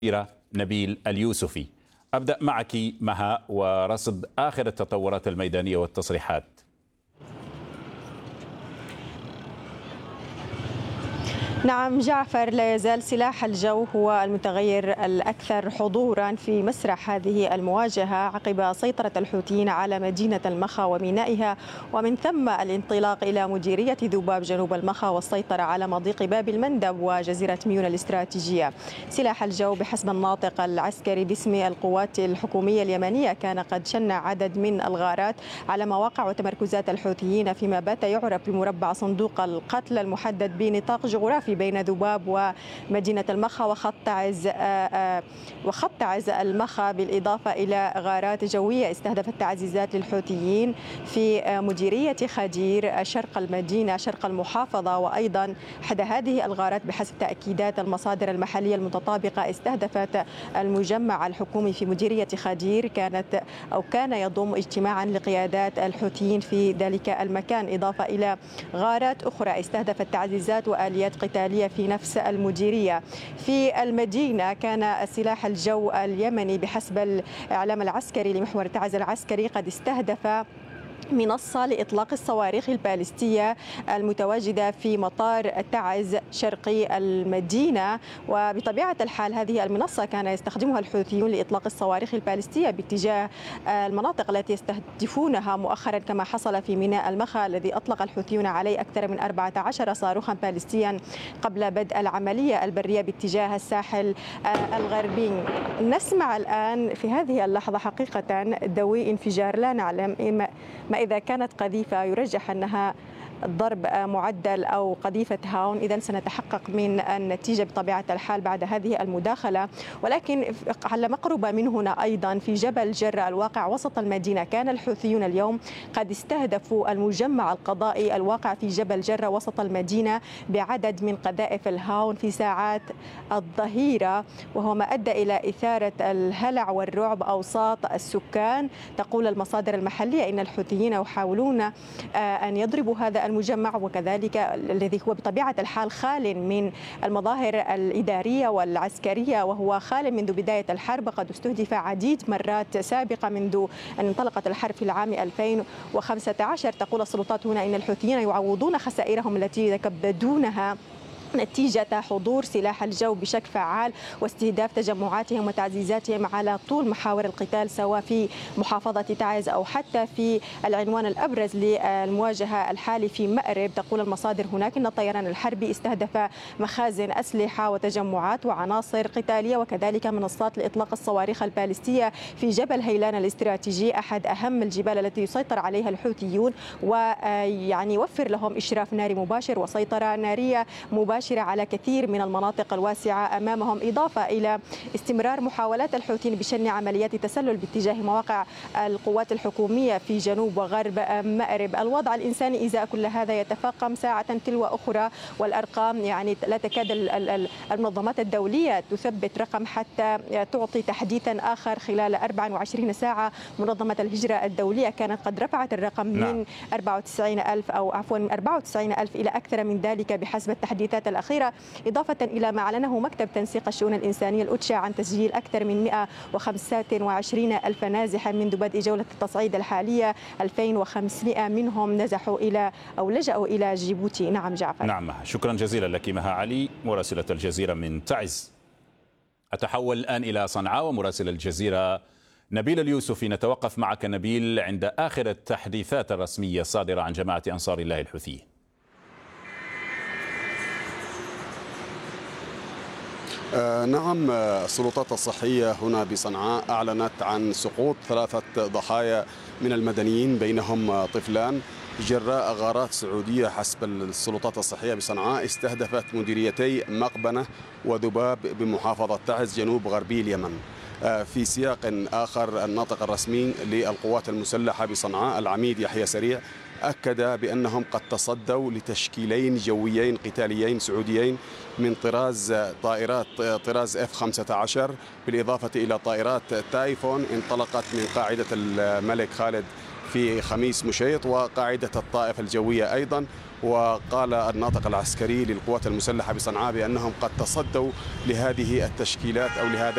نبيل اليوسفي. أبدأ معك مها ورصد آخر التطورات الميدانية والتصريحات. نعم جعفر، لا يزال سلاح الجو هو المتغير الأكثر حضورا في مسرح هذه المواجهة عقب سيطرة الحوثيين على مدينة المخا ومينائها، ومن ثم الانطلاق إلى مديرية ذباب جنوب المخا والسيطرة على مضيق باب المندب وجزيرة ميون الاستراتيجية. سلاح الجو بحسب الناطق العسكري باسم القوات الحكومية اليمنية كان قد شنع عدد من الغارات على مواقع وتمركزات الحوثيين فيما بات يعرف بمربع صندوق القتل المحدد بنطاق جغرافي بين ذباب ومدينة المخا وخط تعز المخا، بالإضافة إلى غارات جوية استهدفت تعزيزات للحوثيين في مديرية خدير شرق المدينة شرق المحافظة. وأيضا إحدى هذه الغارات بحسب تأكيدات المصادر المحلية المتطابقة استهدفت المجمع الحكومي في مديرية خدير كان يضم اجتماعا لقيادات الحوثيين في ذلك المكان، إضافة إلى غارات أخرى استهدفت تعزيزات وآليات قتالية في نفس المديرية. في المدينة كان سلاح الجو اليمني بحسب الإعلام العسكري لمحور تعز العسكري قد استهدف منصة لإطلاق الصواريخ البالستية المتواجدة في مطار تعز شرقي المدينة. وبطبيعة الحال هذه المنصة كان يستخدمها الحوثيون لإطلاق الصواريخ البالستية باتجاه المناطق التي يستهدفونها مؤخرا، كما حصل في ميناء المخا الذي أطلق الحوثيون عليه أكثر من 14 صاروخا بالستيا قبل بدء العملية البرية باتجاه الساحل الغربي. نسمع الآن في هذه اللحظة حقيقة دوي انفجار، لا نعلم ما إذا كانت قذيفة يرجح أنها ضرب معدل أو قذيفة هاون، إذا سنتحقق من النتيجة بطبيعة الحال بعد هذه المداخلة. ولكن على مقربة من هنا أيضا في جبل جرة الواقع وسط المدينة كان الحوثيون اليوم قد استهدفوا المجمع القضائي الواقع في جبل جرة وسط المدينة بعدد من قذائف الهاون في ساعات الظهيرة، وهو ما أدى إلى إثارة الهلع والرعب أوساط السكان. تقول المصادر المحلية إن الحوثيين يحاولون أن يضربوا هذا المجمع، وكذلك الذي هو بطبيعة الحال خال من المظاهر الإدارية والعسكرية، وهو خال منذ بداية الحرب. قد استهدف عديد مرات سابقة منذ أن انطلقت الحرب في العام 2015. تقول السلطات هنا إن الحوثيين يعوضون خسائرهم التي يتكبدونها نتيجة حضور سلاح الجو بشكل فعال واستهداف تجمعاتهم وتعزيزاتهم على طول محاور القتال، سواء في محافظة تعز أو حتى في العنوان الأبرز للمواجهة الحالي في مأرب. تقول المصادر هناك أن الطيران الحربي استهدف مخازن أسلحة وتجمعات وعناصر قتالية وكذلك منصات لإطلاق الصواريخ البالستية في جبل هيلان الاستراتيجي، أحد أهم الجبال التي يسيطر عليها الحوثيون، ويعني يوفر لهم إشراف ناري مباشر وسيطرة نارية مباشرة على كثير من المناطق الواسعة أمامهم، إضافة إلى استمرار محاولات الحوثيين بشن عمليات تسلل باتجاه مواقع القوات الحكومية في جنوب وغرب مأرب. الوضع الإنساني إزاء كل هذا يتفاقم ساعة تلو أخرى، والأرقام يعني لا تكاد المنظمات الدولية تثبت رقم حتى تعطي تحديثا آخر. خلال 24 ساعة منظمة الهجرة الدولية كانت قد رفعت الرقم من 94,000 إلى أكثر من ذلك بحسب التحديثات الأخيرة، إضافة إلى ما أعلنه مكتب تنسيق الشؤون الإنسانية الأوتشا عن تسجيل أكثر من 125 ألف نازح منذ بدء جولة التصعيد الحالية. 2500 منهم نزحوا إلى أو لجأوا إلى جيبوتي. نعم جعفر. نعم، شكرا جزيلا لك مها علي مراسلة الجزيرة من تعز. أتحول الآن إلى صنعاء ومراسل الجزيرة نبيل اليوسفي. نتوقف معك نبيل عند آخر التحديثات الرسمية الصادرة عن جماعة أنصار الله الحوثيين. نعم، السلطات الصحية هنا بصنعاء أعلنت عن سقوط 3 ضحايا من المدنيين بينهم طفلان جراء غارات سعودية حسب السلطات الصحية بصنعاء استهدفت مديريتي مقبنة وذباب بمحافظة تعز جنوب غربي اليمن. في سياق آخر الناطق الرسمي للقوات المسلحة بصنعاء العميد يحيى سريع أكد بأنهم قد تصدوا لتشكيلين جويين قتاليين سعوديين من طائرات طراز F-15 بالإضافة إلى طائرات تايفون انطلقت من قاعدة الملك خالد في خميس مشيط وقاعدة الطائف الجوية أيضا. وقال الناطق العسكري للقوات المسلحة بصنعاء بأنهم قد تصدوا لهذه التشكيلات أو لهذا